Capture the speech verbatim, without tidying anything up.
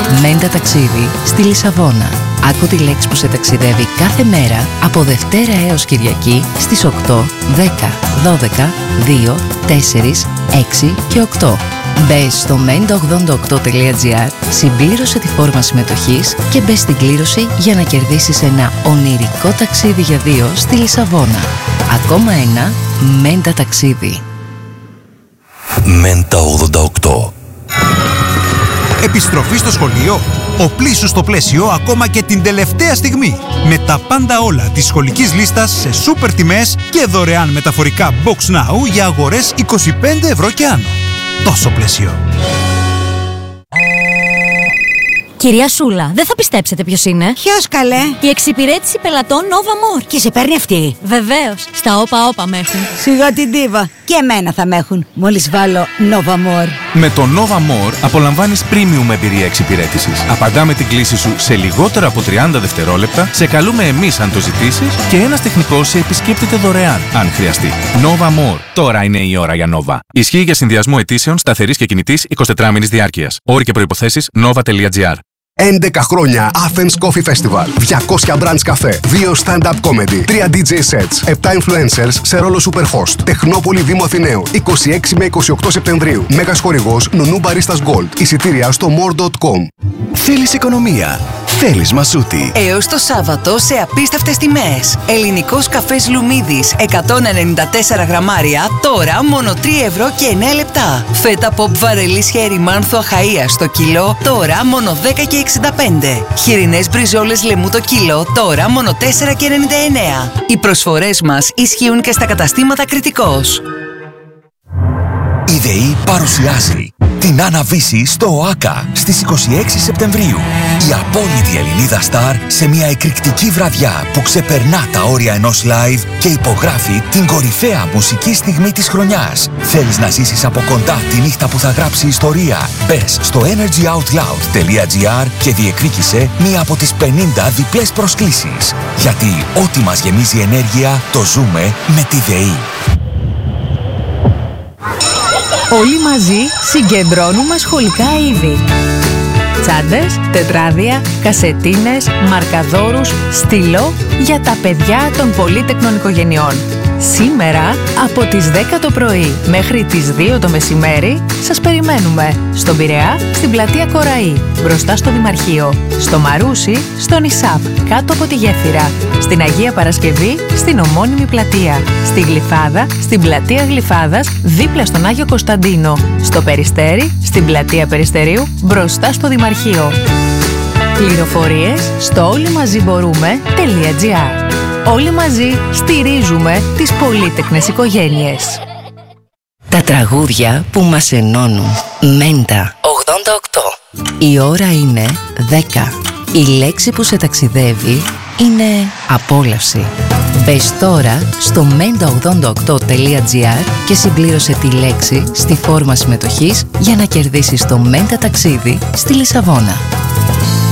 Μέντα ταξίδι στη Λισαβόνα. Άκου τη λέξη που σε ταξιδεύει κάθε μέρα από Δευτέρα έως Κυριακή στις οκτώ, δέκα, δώδεκα, δύο, τέσσερα, έξι και οκτώ. Μπες στο μέντα ογδόντα οκτώ τελεία τζι άρ, συμπλήρωσε τη φόρμα συμμετοχής και μπες στην κλήρωση για να κερδίσεις ένα ονειρικό ταξίδι για δύο στη Λισαβόνα. Ακόμα ένα Μέντα ταξίδι. Μέντα ογδόντα οκτώ. Επιστροφή στο σχολείο. Οπλίσου στο πλαίσιο ακόμα και την τελευταία στιγμή. Με τα πάντα όλα της σχολικής λίστας σε σούπερ τιμές και δωρεάν μεταφορικά Box Now για αγορές είκοσι πέντε ευρώ και άνω. Τόσο πλαίσιο. Κυρία Σούλα, δεν θα πιστέψετε ποιος είναι. Ποιος καλέ? Η εξυπηρέτηση πελατών Nova More. Και σε παίρνει αυτή? Βεβαίως, στα όπα όπα με έχουν. Σιγά την ντίβα. Και εμένα θα με έχουν, μόλις βάλω Nova More. Με το Nova More απολαμβάνεις premium εμπειρία εξυπηρέτησης. Απαντάμε την κλήση σου σε λιγότερα από τριάντα δευτερόλεπτα, σε καλούμε εμείς αν το ζητήσεις και ένας τεχνικός σε επισκέπτεται δωρεάν, αν χρειαστεί. Nova More. Τώρα είναι η ώρα για Nova. Ισχύει για συνδυασμό αιτήσεων σταθερής και κινητής εικοσιτετράωρης διάρκειας. Όροι και προϋποθέσεις nova τελεία τζι άρ. έντεκα χρόνια Athens Coffee Festival. διακόσια brands καφέ, δύο stand-up comedy, τρία ντι τζέι sets, επτά influencers σε ρόλο superhost. Τεχνόπολη Δήμου Αθηναίου, είκοσι έξι με είκοσι οκτώ Σεπτεμβρίου. Μέγας χορηγός Νουνού Baristas Gold. Εισιτήρια στο more τελεία com. Θέλεις οικονομία? Θέλεις Μασούτη. Έως το Σάββατο σε απίστευτες τιμές. Ελληνικός καφές Λουμίδης εκατόν ενενήντα τέσσερα γραμμάρια, τώρα μόνο τρία ευρώ και εννέα λεπτά. Φέτα pop βαρελής χέρι μάνθο Αχαΐας στο κιλό, τώρα μόνο δέκα και εξήντα πέντε. Χοιρινές μπριζόλες λεμού το κιλό, τώρα μόνο τέσσερα και ενενήντα εννέα. Οι προσφορές μας ισχύουν και στα καταστήματα Κρητικός. Η ΔΕΗ παρουσιάζει την Άννα-Βύση στο ΟΑΚΑ στις είκοσι έξι Σεπτεμβρίου. Η απόλυτη Ελληνίδα στάρ σε μια εκρηκτική βραδιά που ξεπερνά τα όρια ενός live και υπογράφει την κορυφαία μουσική στιγμή της χρονιάς. Θέλεις να ζήσεις από κοντά τη νύχτα που θα γράψει ιστορία? Μπες στο energy out loud τελεία τζι άρ και διεκδίκησε μία από τις πενήντα διπλές προσκλήσεις. Γιατί ό,τι μας γεμίζει ενέργεια το ζούμε με τη ΔΕΗ. Όλοι μαζί συγκεντρώνουμε σχολικά είδη. Τσάντες, τετράδια, κασετίνες, μαρκαδόρους, στυλό για τα παιδιά των πολύτεκνων οικογενειών. Σήμερα από τις δέκα το πρωί μέχρι τις δύο το μεσημέρι σας περιμένουμε στον Πειραιά, στην πλατεία Κοραή, μπροστά στο Δημαρχείο, στο Μαρούσι, στον Ισάπ, κάτω από τη Γέφυρα, στην Αγία Παρασκευή, στην ομώνυμη πλατεία, στη Γλυφάδα, στην πλατεία Γλυφάδας, δίπλα στον Άγιο Κωνσταντίνο, στο Περιστέρι, στην πλατεία Περιστερίου, μπροστά στο Δημαρχείο. Πληροφορίες στο όλοιμαζιμπορούμε.gr. Όλοι μαζί στηρίζουμε τις πολύτεκνες οικογένειες. Τα τραγούδια που μας ενώνουν. Μέντα ογδόντα οκτώ. Η ώρα είναι δέκα. Η λέξη που σε ταξιδεύει είναι απόλαυση. Μπες τώρα στο μέντα ογδόντα οκτώ τελεία τζι άρ και συμπλήρωσε τη λέξη στη φόρμα συμμετοχής για να κερδίσεις το Μέντα ταξίδι στη Λισαβόνα.